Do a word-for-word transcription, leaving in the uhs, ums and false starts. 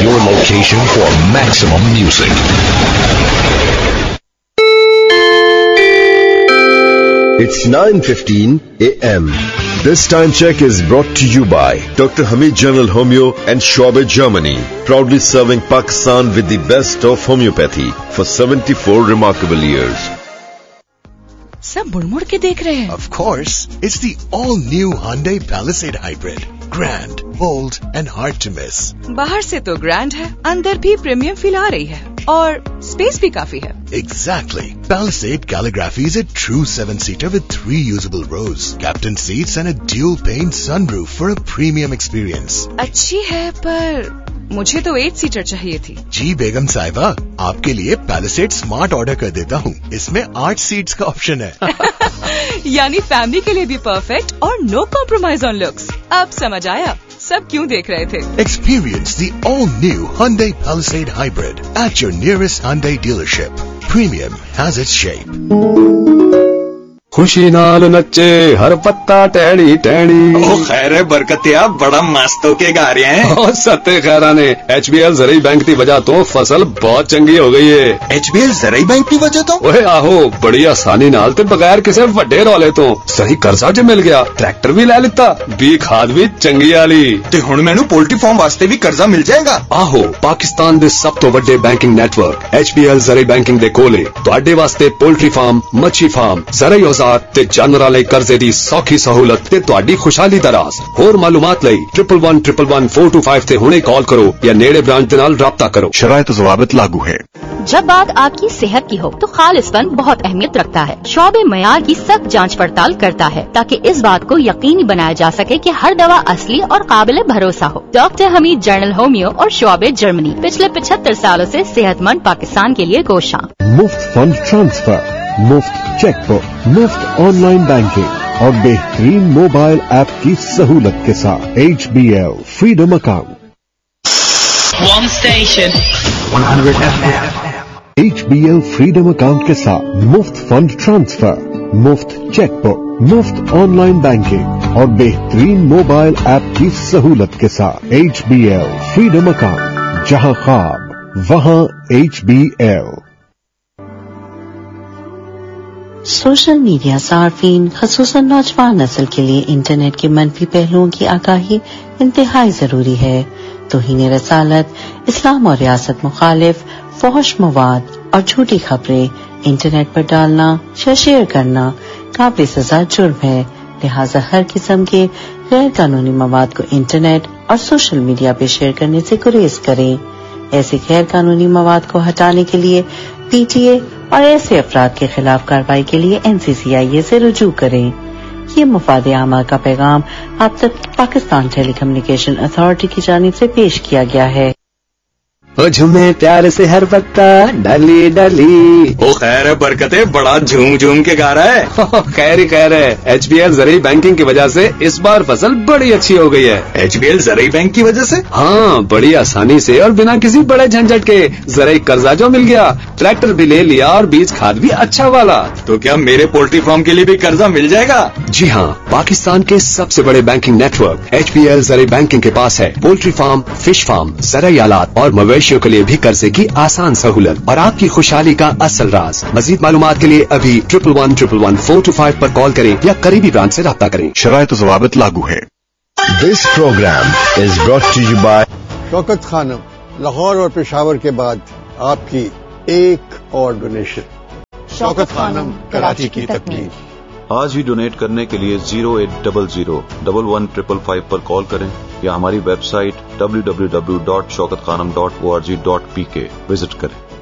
your location for maximum music. It's nine fifteen a m This time check is brought to you by Doctor Hamid General Homeo and Shoaib, Germany, proudly serving Pakistan with the best of homeopathy for seventy-four remarkable years. सब मुड़ मुड़ के देख रहे हैं. Of course, it's the all-new Hyundai Palisade Hybrid. Grand, bold and hard to miss. बाहर से तो ग्रैंड है, अंदर भी प्रीमियम फील आ रही है और स्पेस भी काफी है. Exactly. Palisade Calligraphy is a true seven-seater with three usable rows, captain seats and a dual-pane sunroof for a premium experience. अच्छी है पर मुझे तो एट सीटर चाहिए थी. जी बेगम साहिबा, आपके लिए पैलिसेड स्मार्ट ऑर्डर कर देता हूँ. इसमें आठ सीट्स का ऑप्शन है. यानी फैमिली के लिए भी परफेक्ट और नो कॉम्प्रोमाइज ऑन लुक्स. अब समझ आया सब क्यों देख रहे थे. Experience the all-new Hyundai Palisade Hybrid at your nearest Hyundai dealership. Premium has its shape. खुशी नाल नच्चे हर पत्ता टैडी टैडी. ओ खैर बरकतिया बड़ा मस्त होके गा रहे हैं. ओ सत्ते खैरा ने एच बी एल ज़राई बैंक की वजह तो फसल बहुत चंगी हो गई है. एच बी एल ज़राई बैंक की वजह तो ओए आहो बड़ी आसानी नाल ते बगैर किसी वड्डे रौले तो सही कर्जा ज मिल गया. ट्रैक्टर भी ले लिता, बी खाद भी चंगी वाली. ते हुण मैनू पोल्ट्री फार्म वास्ते भी कर्जा मिल जाएगा. आहो पाकिस्तान दे सब तो वड्डे banking network H B L ज़राई banking दे कोले तुहाडे वास्ते पोल्ट्री फार्म, मच्छी फार्म, ज़राई औजार ते जानवरां लई कर्जे दी सौखी सहूलत ते तुहाडी खुशहाली दा राज. होर मालूमात लई triple one triple one four to five ते हुणे कॉल करो या नेड़े ब्रांच दे नाल राब्ता करो. शराइत और ज़वाबित लागू है. जब बात आपकी सेहत की हो तो खालिसपन बहुत अहमियत रखता है. शोबे मयार की सख्त जांच पड़ताल करता है ताकि इस बात को यकीनी बनाया जा सके कि हर दवा असली और काबिल भरोसा हो. डॉक्टर हमीद जनरल होमियो और शोबे जर्मनी पिछले पचहत्तर सालों से सेहतमंद पाकिस्तान के लिए कोशां. मुफ्त फंड ट्रांसफर, मुफ्त चेकबुक, मुफ्त ऑनलाइन बैंकिंग और बेहतरीन मोबाइल ऐप की सहूलत के साथ H B L freedom account. One station, one hundred F M. H B L freedom account के साथ मुफ्त फंड ट्रांसफर, मुफ्त चेकबुक, मुफ्त ऑनलाइन बैंकिंग और बेहतरीन मोबाइल ऐप की सहूलत के साथ H B L freedom account. जहां ख्वाब वहां H B L. Social media सार्फिन खसूसन नौजवान नस्ल के लिए इंटरनेट के मनफी पहलुओं की आगाही इंतहाई जरूरी है. तौहीन रसालत, इस्लाम और रियासत मुखालिफ फौश मवाद और झूठी खबरें इंटरनेट पर डालना या शेयर करना काबिल सजा जुर्म है. लिहाजा हर किस्म के गैर कानूनी मवाद को इंटरनेट और सोशल मीडिया पे शेयर करने से गुरेज करें. ऐसे गैर कानूनी मवाद को हटाने के लिए पी टी ए और ऐसे अफराद के खिलाफ कार्रवाई के लिए एन सी सी आई ए से रुजू करें. ये मुफाद आमा का पैगाम आप तक पाकिस्तान टेली कम्युनिकेशन अथॉरिटी की जानिब से पेश किया गया है. ओ झूमे प्यार से हर पत्ता डाली डाली. ओ खैर बरकते बड़ा झूम झूम के गा रहा है. खैर ही खैर है. एच बी एल ज़राई बैंकिंग की वजह से इस बार फसल बड़ी अच्छी हो गई है. एच बी एल ज़राई बैंक की वजह से? हाँ, बड़ी आसानी से और बिना किसी बड़े झंझट के ज़राई कर्जा जो मिल गया. ट्रैक्टर भी ले लिया और बीज खाद भी अच्छा वाला. तो क्या मेरे पोल्ट्री फार्म के लिए भी कर्जा मिल जाएगा? जी हाँ, पाकिस्तान के सबसे बड़े banking network H B L ज़राई banking के पास है पोल्ट्री फार्म, फिश फार्म, ज़राई आलात और मवेशियों के लिए भी कर्जे की आसान सहूलत और आपकी खुशहाली का असल राज. मजीद मालूमात के लिए अभी triple one triple one four to five पर कॉल करें या करीबी ब्रांच से राब्ता करें. शराइत और ज़वाबित लागू है. This program is brought to you by Shaukat Khanam, Lahore और पेशावर के बाद आपकी एक और डोनेशन. शौकत खानम, कराची की तकमील. आज ही डोनेट करने के लिए zero eight double zero double one triple five पर कॉल करें या हमारी website W W W dot Shaukat Khanam dot O R G dot P के विजिट करें.